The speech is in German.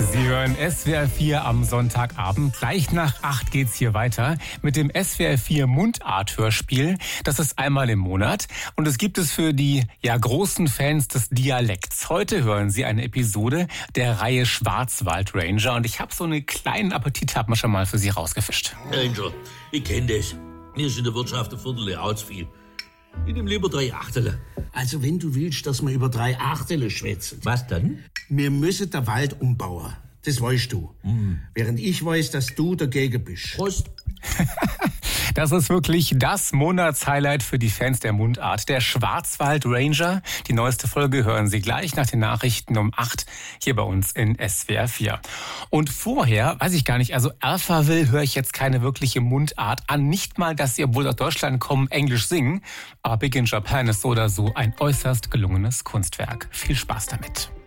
Sie hören SWR 4 am Sonntagabend. Gleich nach 8 geht's hier weiter mit dem SWR 4 Mundart-Hörspiel. Das ist einmal im Monat und es gibt es für die großen Fans des Dialekts. Heute hören Sie eine Episode der Reihe Schwarzwald Ranger und ich habe so einen kleinen Appetit, haben wir schon mal für Sie rausgefischt. Ranger, ich kenn das. Mir ist in der Wirtschaft ein Viertel auch zu viel. Ich nehm lieber 3 Achtel. Also wenn du willst, dass wir über 3 Achtel schwätzen. Was dann? Wir müssen den Wald umbauen. Das weißt du. Während ich weiß, dass du dagegen bist. Prost. Das ist wirklich das Monatshighlight für die Fans der Mundart. Der Schwarzwald Ranger. Die neueste Folge hören Sie gleich nach den Nachrichten um 8 hier bei uns in SWR 4. Und vorher, weiß ich gar nicht, also Alphaville höre ich jetzt keine wirkliche Mundart an. Nicht mal, dass sie, obwohl aus Deutschland kommen, Englisch singen. Aber Big in Japan ist so oder so ein äußerst gelungenes Kunstwerk. Viel Spaß damit.